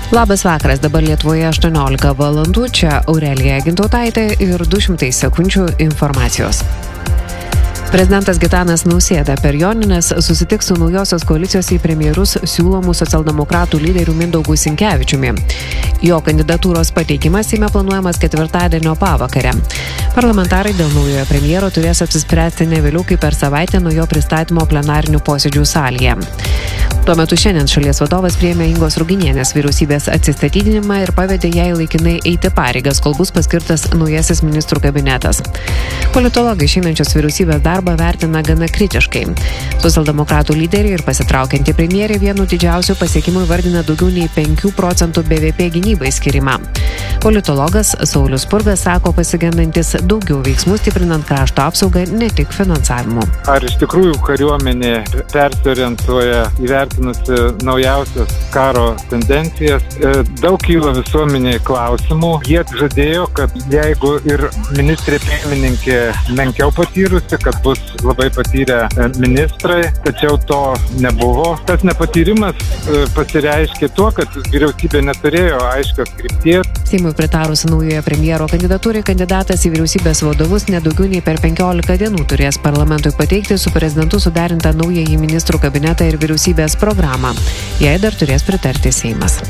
Labas vakaras, dabar Lietuvoje 18 valandų, čia Aurelija Gintautaitė ir 200 sekundžių informacijos. Prezidentas Gitanas Nausėda per Jonines susitiks su naujosios koalicijos į premjerus siūlomų socialdemokratų lyderių Mindaugu Sinkevičiumi. Jo kandidatūros pateikimas Seime planuojamas ketvirtadienio pavakarę. Parlamentarai dėl naujojo premjero turės apsispręsti ne vėliau kaip per savaitę nuo jo pristatymo plenarinių posėdžių salėje. Tuo metu šiandien šalies vadovas priėmė Ingos Ruginienės vyriausybės atsistatydinimą ir pavedė jai laikinai eiti pareigas, kol bus paskirtas naujasis ministrų kabinetas. Politologai šiandienos vyriausybės darbą vertina gana kritiškai. Socialdemokratų lyderiai ir pasitraukianti premjerė vienu didžiausių pasiekimų vardina daugiau nei 5% BVP gynybai skirimą. Politologas Saulius Spurgas sako pasigendantis daugiau veiksmų stiprinant krašto apsaugą, ne tik finansavimu. Ar iš tikrųjų kariuomenė persiorientuoja įvertinusi naujausias karo tendencijas? Daug kyla visuomenėje klausimų. Jie žadėjo, kad jeigu ir ministrė pirmininkė menkiau patyrusi, kad bus labai patyrę ministrai, tačiau to nebuvo. Tas nepatyrimas pasireiškė tuo, kad vyriausybė neturėjo aiškios krypties. Seimui pritarus naujojo premjero kandidatūrai, kandidatas į vyriausybės vadovus nedaugiau nei per 15 dienų turės parlamentui pateikti su prezidentu suderintą naująjį ministrų kabinetą ir vyriausybės programą. Jai dar turės pritarti Seimas.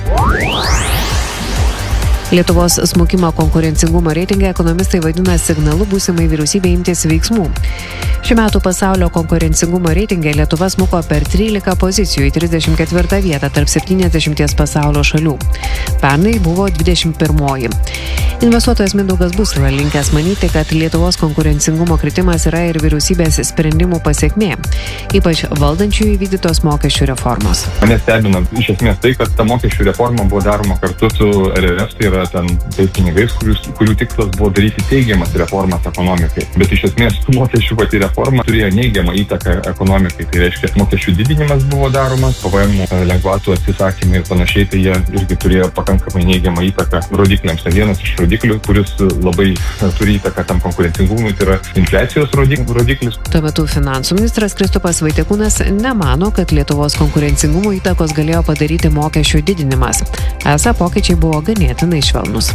Lietuvos smukimo konkurencingumo reitingą ekonomistai vadina signalu būsimai vyriausybei imtis veiksmų. Šių metų pasaulio konkurencingumo reitingė Lietuva smuko per 13 pozicijų į 34 vietą tarp 70 pasaulio šalių. Pernai buvo 21. Investuotojas Mindaugas Busila linkęs manyti, kad Lietuvos konkurencingumo kritimas yra ir vyriausybės sprendimų pasekmė, ypač valdančiųjų įvykdytos mokesčių reformos. Mane stebina iš esmės tai, kad ta mokesčių reforma buvo daroma kartu su RRF, tai yra tais pinigais, kurių tikslas buvo daryti teigiamas reformas ekonomikai. Bet iš esmės mokesčių pati reforma turėjo neigiamą įtaką ekonomikai. Tai reiškia, mokesčių didinimas buvo daromas, PVM lengvatų atsisakymai ir panašiai, tai jie irgi turėjo pakankamai neigiamą įtaką rodikliams. Tai vienas iš rodiklių, kuris labai turi įtaką tam konkurencingumui, tai yra infliacijos rodiklis. Tuo metu finansų ministras Kristupas Vaitiekūnas nemano, kad Lietuvos konkurencingumo įtakos galėjo padaryti mokesčių didinimas. Esą pokyčiai buvo ganėtinai švelnus.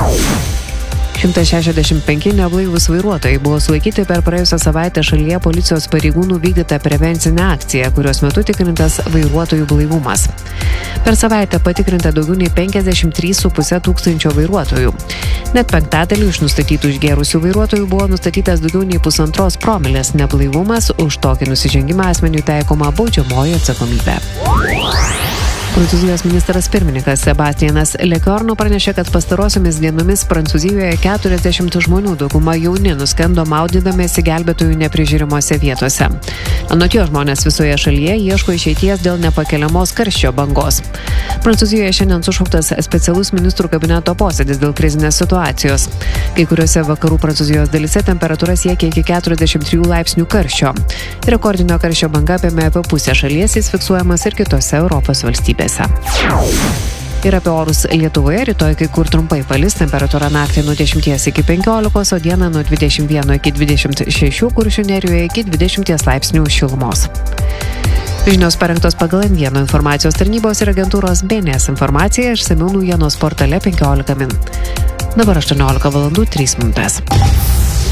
165 neblaivūs vairuotojai buvo sulaikyti per praėjusią savaitę šalyje policijos pareigūnų vykdytą prevencinę akciją, kurios metu tikrintas vairuotojų blaivumas. Per savaitę patikrinta daugiau nei 53,5 tūkstančio vairuotojų. Net penktadaliu iš nustatytų išgėrusių vairuotojų buvo nustatytas daugiau nei 1,5 promilės neblaivumas, už tokį nusižengimą asmeniui taikoma baudžiamoji atsakomybė. Prancūzijos ministras pirmininkas Sebastianas Lecornu pranešė, kad pastarosiomis dienomis Prancūzijoje 40 žmonių, dauguma jauni, nuskendo maudydamiesi gelbėtojų neprižiūrimose vietose. Anot jo, žmonės visoje šalyje ieško išeities dėl nepakeliamos karščio bangos. Prancūzijoje šiandien sušauktas specialus ministrų kabineto posėdis dėl krizinės situacijos. Kai kuriuose vakarų Prancūzijos dalyse temperatūra siekia iki 43 laipsnių karščio. Rekordinio karščio banga apėmė apie pusę šalies, jis fiksuojamas ir kitose Europos valstybėse. Ir apie orus Lietuvoje rytoj kai kur trumpai palis, temperatūra naktį nuo 10 iki 15, o dieną nuo 21 iki 26, Kuršių nerijoje iki 20 laipsnių šilumos. Žinios parengtos pagal N1 informacijos tarnybos ir agentūros BNS informaciją, išsamiau naujienos portale 15 min. Dabar 18 valandų 3 minutės.